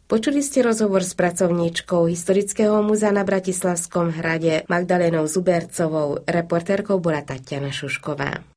Počuli ste rozhovor s pracovníčkou Historického múzea na Bratislavskom hrade Magdalénou Zubercovou. Reportérkou bola Tatiana Šušková.